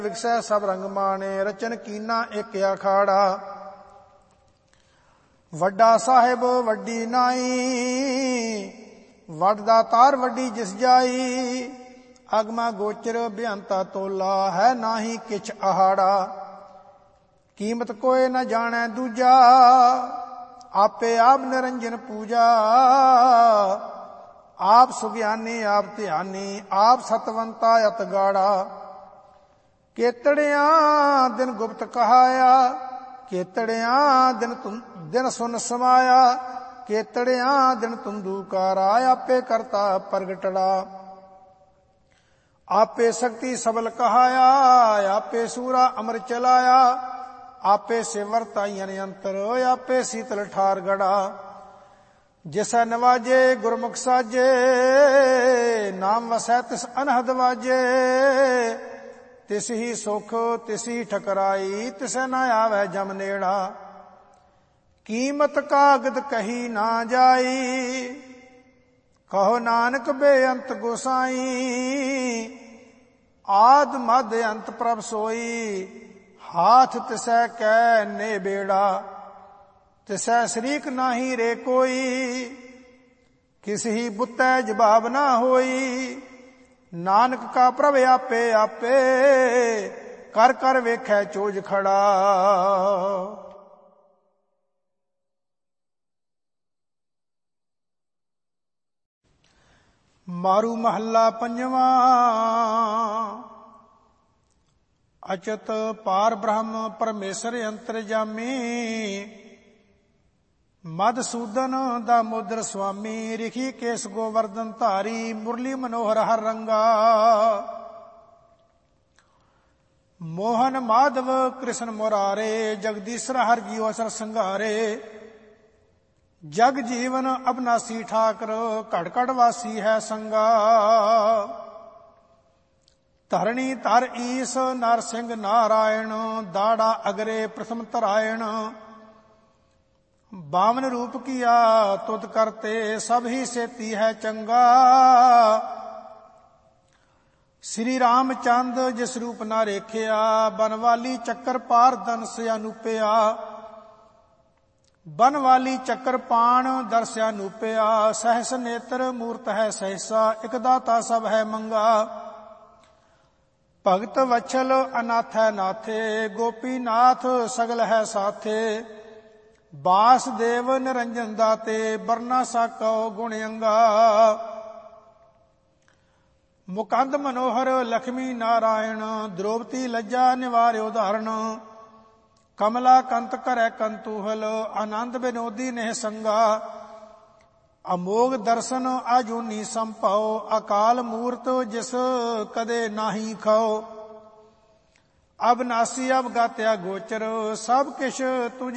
ਵਿਗਸੈ ਸਭ ਰੰਗ ਮਾਣੇ, ਰਚਨ ਕੀਨਾ ਇੱਕ ਅਖਾੜਾ। ਵੱਡਾ ਸਾਹਿਬ ਵੱਡੀ ਨਾਈ, ਵੱਡਦਾ ਤਾਰ ਵੱਡੀ ਜਿਸ ਜਾਈ। ਅਗਮਾ ਗੋਚਰ ਬੇਅੰਤਾ ਤੋਲਾ, ਹੈ ਨਾਹੀ ਕਿਛ ਆਹਾੜਾ। ਕੀਮਤ ਕੋਇ ਨ ਜਾਣੈ ਦੂਜਾ, ਆਪੇ ਆਪ ਨਿਰੰਜਨ ਪੂਜਾ। ਆਪ ਸੁਗਿਆਨੀ ਆਪ ਧਿਆਨੀ, ਆਪ ਸਤਵੰਤਾ ਅਤ ਗਾੜਾ। ਕੇਤੜਿਆਂ ਦਿਨ ਗੁਪਤ ਕਹਾਇਆ, ਕੇਤੜਿਆਂ ਦਿਨ ਸੁਨ ਸਮਾਇਆ। ਕੇਤੜਿਆਂ ਦਿਨ ਤੁੰਦੂਕਾਰਾ, ਆਪੇ ਕਰਤਾ ਪ੍ਰਗਟੜਾ। ਆਪੇ ਸ਼ਕਤੀ ਸਬਲ ਕਹਾਇਆ, ਆਪੇ ਸੂਰਾ ਅਮਰ ਚਲਾਇਆ। ਆਪੇ ਸਿਵਰ ਤਾਈਨ ਅੰਤਰ, ਆਪੇ ਸੀਤਲ ਠਾਰ ਗੜਾ। ਜਿਸੈ ਨਵਾਜੇ ਗੁਰਮੁਖ ਸਾਜੇ, ਨਾਮ ਵਸੈ ਤਿਸ ਅਨਹਦ ਵਾਜੇ। ਤਿਸ ਹੀ ਸੁਖ ਤਿਸ ਹੀ ਠਕਰਾਈ, ਤਿਸੈ ਨ ਆਵੈ ਜਮ ਨੇੜਾ। ਕੀਮਤ ਕਾਗਦ ਕਹੀ ਨਾ ਜਾਈ, ਕਹੋ ਨਾਨਕ ਬੇਅੰਤ ਗੋਸਾਈ। ਆਦ ਮਧ ਅੰਤ ਪ੍ਰਭ ਸੋਈ, ਹਾਥ ਤਿਸੈ ਕੈ ਨੇ ਬੇੜਾ। ਤਿਸੈ ਸ਼ਰੀਕ ਨਾਹੀ ਰੇ ਕੋਈ, ਕਿਸ ਹੀ ਬੁੱਤੈ ਜਵਾਬ ਨਾ ਹੋਈ। ਨਾਨਕ ਕਾ ਪ੍ਰਭ ਆਪੇ ਆਪੇ, ਕਰ ਕਰ ਵੇਖੈ ਚੋਜ ਖੜਾ। ਮਾਰੂ ਮਹੱਲਾ ਪੰਜਵਾਂ। ਅਚਤ ਪਾਰ ਬ੍ਰਹਮ ਪਰਮੇਸ਼ਰ ਅੰਤਰਜਾਮੀ। ਮਧਸੂਦਨ ਦਾਮੋਦਰ ਸੁਆਮੀ, ਰਿਖੀ ਕੇਸ ਗੋਵਰਧਨ ਧਾਰੀ। ਮੁਰਲੀ ਮਨੋਹਰ ਹਰ ਰੰਗਾ, ਮੋਹਨ ਮਾਧਵ ਕ੍ਰਿਸ਼ਨ ਮੁਰਾਰੇ। ਜਗਦੀਸ਼ਰ ਹਰ ਜੀਉ ਅਸਰ ਸੰਘਾਰੇ। ਜਗ ਜੀਵਨ ਅਬਨਾਸੀ ਠਾਕਰ, ਘੜ ਘੜ ਵਾਸੀ ਹੈ ਸੰਗਾ। ਧਰਣੀ ਧਰ ਈਸ ਨਰ ਸਿੰਘ ਨਾਰਾਇਣ, ਦਾੜਾ ਅਗਰੇ ਪ੍ਰਥਮ ਧਰਾਇਣ। ਬਾਵਨ ਰੂਪ ਕੀਆ ਤੁਧ ਕਰਤੇ, ਸਭ ਹੀ ਸੇਤੀ ਹੈ ਚੰਗਾ। ਸ੍ਰੀ ਰਾਮ ਚੰਦ ਜਿਸ ਰੂਪ ਨਾ ਰੇਖਿਆ, ਬਨਵਾਲੀ ਚੱਕਰ ਪਾਰ ਦਨਸ ਅਨੂਪਿਆ। ਬਨਵਾਲੀ ਚੱਕਰ ਪਾਣ ਦਰਸਿਆ ਨੂਪਿਆ। ਸਹਿਸ ਨੇਤਰ ਮੂਰਤ ਹੈ ਸਹਿਸਾ, ਇਕ ਦਾਤਾ ਸਭ ਹੈ ਮੰਗਾ। ਭਗਤ ਵਛਲ ਅਨਾਥੈ ਨਾਥੇ, ਗੋਪੀਨਾਥ ਸਗਲ ਹੈ ਸਾਥੇ। ਬਾਸਦੇਵ ਨਿਰੰਜਨ ਦਾਤੇ, ਬਰਨਾ ਸਾਕਉ ਗੁਣ ਅੰਗਾ। ਮੁਕੰਦ ਮਨੋਹਰ ਲక్ష్ਮੀ ਨਾਰਾਇਣ, ਦ੍ਰੋਪਦੀ ਲੱਜਾ ਨਿਵਾਰਿਓ ਧਾਰਨ। ਕਮਲਾ ਕੰਤ ਕਰੈ ਕੰਤੂਹਲ, ਆਨੰਦ ਬਿਨੋਦੀ ਨਹਿ ਸੰਗਾ। ਅਮੋਗ ਦਰਸ਼ਨ ਆਜੂਨੀ ਸੰਭਉ, ਅਕਾਲ ਮੂਰਤ ਜਿਸ ਕਦੇ ਨਾਹੀ ਖਾਓ। ਅਬਨਾਸੀ ਅਵਗਾਤਿਆ ਗੋਚਰ, ਸਭ ਕਿਛ ਤੁਝ